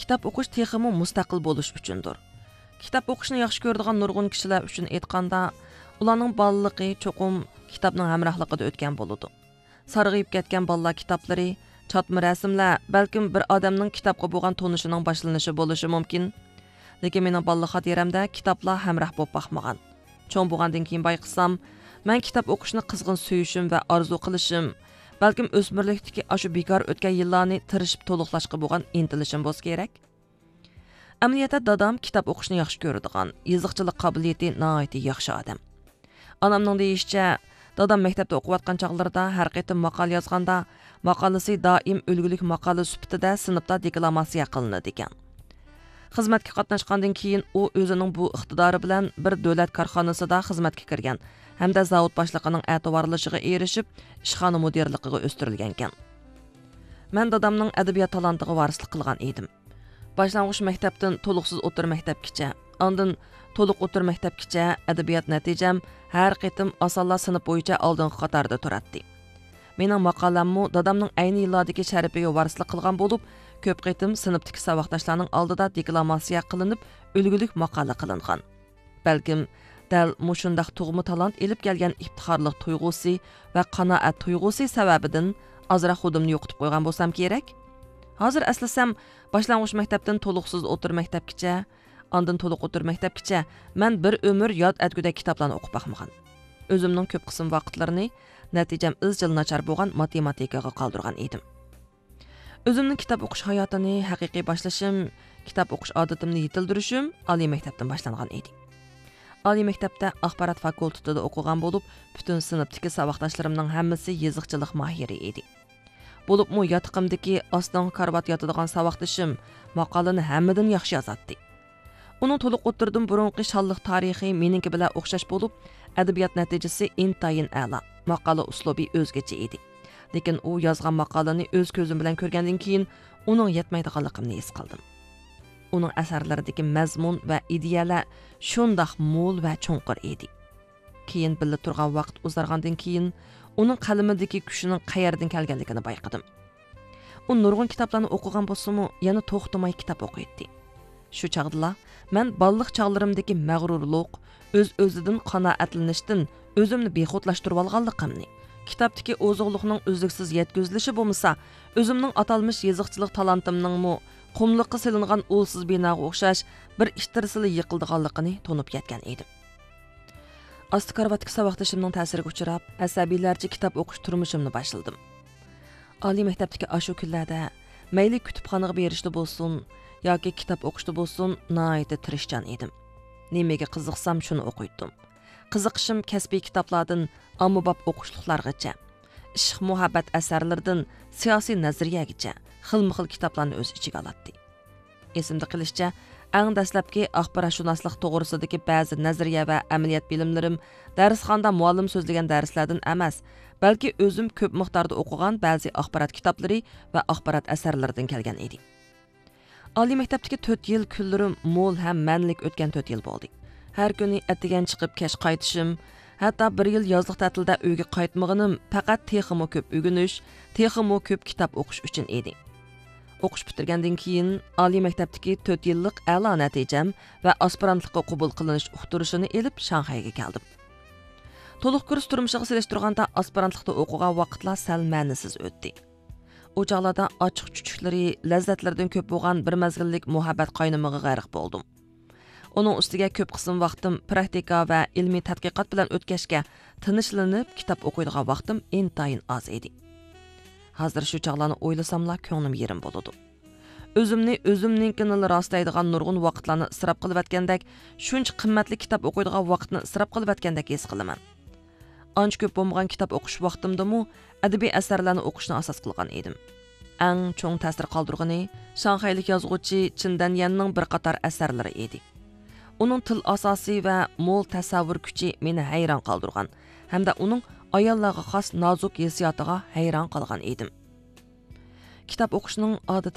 kitob o'qish texmi mustaqil bo'lish uchundir. Kitob o'qishni yaxshi ko'radigan nurg'un kishilar uchun aytganda, ularning balaliqi cho'qim kitobning hamrohligida o'tgan bo'ladi. Sarg'ayib ketgan bolalar kitoblari, chatma rasmlar, balkim bir odamning kitobga bo'lgan tonishining boshlanishi bo'lishi mumkin. Lekin mening balalik xotiramda kitoblar hamroh bo'lib boqmagan. Cho'ng bo'lgandan keyin bayqisam, men kitob o'qishni qizg'in suyishim va orzu qilishim, balkim o'smirlikdagi ashu bekor o'tgan yillarni tirishib to'liqlashga bo'lgan intilishim bo'lsa kerak. Amaliyotda dadam kitob o'qishni yaxshi ko'radigan, yoziqchilik qobiliyati nihoyatda yaxshi odam. Onamning deyishicha, dadam maktabda o'qiyotgan chog'larida har qayta maqol yozganda, maqolasi doim ulgulik maqola sifatida sinfda deklamasiya qilinadi ekan. Xizmatga qatnashgandan keyin u o'zining bu iqtidori bilan bir davlat korxonasida xizmatga kirgan hamda zavod boshlig'ining e'tiborlashiga erishib, ishxona mudirligiga o'stirilgan ekan. Men dadamning adabiyot talantiga varislik qilgan edim. Boshlang'ich maktabdan to'liqsiz o'tir maktabgacha, ondan to'liq o'tir maktabgacha adabiyot natijam har qitim osonlar sinf bo'yicha oldingi qatorda turadi. Mening maqolammu dadamning ayni yillardagi sharafiga varislik qilgan bo'lib, ko'p qitim sinfdagi saboqdoshlarning oldida deklamasiya qilinib, ulgulik maqola qilingan. Balkim dal mushundaq tug'ma talant elib kelgan iftixorlik tuyg'usi va qanoat tuyg'usi sababidan azra xudimni yo'qotib qo'ygan bo'lsam kerak. Hozir aslasam, boshlang'ich maktabdan to'liqsiz o'tir maktabgacha, ondan to'liq o'tir maktabgacha men bir umr yod etguda kitoblarni o'qib boqmagan. O'zimning ko'p qism vaqtlarini natijam izchil nachar bo'lgan matematikaga qoldirgan edim. O'zimning kitob o'qish hayotini haqiqiy boshlashim, kitob o'qish odatimni yetildirishim oliy maktabdan boshlangan edi. Oliy maktabda axborot fakultetida o'qigan bo'lib, butun sinfdagi saboqdoshlarimning hammasi yoziqchilik mohiri edi. Bo'libmi yotiqimdagi ostonga karvat yotadigan saboqdoshim maqolani hammadan yaxshi yozadi. Uning to'liq o'tirdim burunqi shalliq tarixi meningki bilan o'xshash bo'lib, adabiyot natijasi intayin a'lo. Maqola uslubi o'zgacha edi. Lekin u yozgan maqolani o'z ko'zim bilan ko'rgandan keyin uning yetmaydiganligini his qildim. Uning asarlaridagi mazmun va ideyalar shundoq mo'l va cho'nqir edi. Keyin birga turgan vaqt uzargandan keyin uning qalamidagi kuchining qayerdan kelganligini bayqadim. U nurg'un kitoblarni o'qigan bo'lsa-mu, yana to'xtamay kitob o'qiydi. Shu chaqdala men balliq chog'larimdagi mag'rurlik, o'z-o'zidan qanoatlanishdan o'zimni bexudlashtirib olganligimni, kitobdagi oziqlikning uzluksiz yetkazilishi bo'lmasa, o'zimning atalmish yoziqchilik talantimning qumliqqa silingan ulsiz binoga o'xshash bir ishtirsili yiqildiganligini to'nib yetgan edim. Asti karvatga saboqdoshimning ta'siriga uchrab, asabiylarcha kitob o'qish turmushimni boshladim. Oliy maktabdagi ashu kunlarda mayli kutubxonaga berishda bo'lsin yoki kitob o'qishda bo'lsin, nihoyatda tirishchan edim. Nimaga qiziqsam shuni o'qiydim. Qiziqishim kasbiy kitoblardan ommabop o'qishliqlargacha, ishq muhabbat asarlaridan siyosiy nazariyagacha xilma-xil kitoblarni o'z ichiga oladi. Esimda qilishcha, eng dastlabki axborotshunoslik to'g'risidagi ba'zi nazariya va amaliyot bilimlarim darsxonada muallim so'zlagan darslardan emas, balki o'zim ko'p miqdorda o'qigan ba'zi axborot kitoblari va axborot asarlaridan kelgan edi. Oliy maktabdagi 4 yil kunlarim mo'l ham ma'nilik o'tgan 4 yil bo'ldi. Har kuni ertagan chiqib kech qaytishim, hatto 1 yil yozlik ta'tilda uyga qaytmaganim faqat texmo ko'p o'rganish, texmo ko'p kitob o'qish uchun edi. O'qish bitirgandan keyin oliy maktabdagi 4 yillik a'lo natijam va aspirantlikqa qabul qilinish uqtirishini elib Shanxayga keldim. To'liq kurs turmushiga selishtirganda aspirantlikda o'qigan vaqtlar sal ma'nisiz o'tdi. O chog'larda ochiq chuchuklari, lazzatlardan ko'p bo'lgan bir mazgillik muhabbat qaynamiga g'arq bo'ldim. Uning ustiga ko'p qism vaqtim praktika va ilmiy tadqiqot bilan o'tkazishga, tinchlanib kitob o'qiydigan vaqtim intayin oz edi. Hozir shu chog'larni o'ylasamla ko'nglim yerim bo'ladi. O'zimninkini rostlaydigan nurg'un vaqtlarni isrof qilib atgandek, shuncha qimmatli kitob o'qiydigan vaqtni isrof qilib atgandek his qilaman. Ancha ko'p bo'lmagan kitob o'qish vaqtimda-mu adabiy asarlarni o'qishni asos qilgan edim. Eng cho'ng ta'sir qoldirgani Shanxaylik yozuvchi Chindan Yanning bir qator asarlari edi. Uning til asosi va mo'l tasavvur kuchi meni hayron qoldirgan, hamda uning ayollarga xos nozik hissiyotiga hayron qolgan edim. Kitob o'qishning odati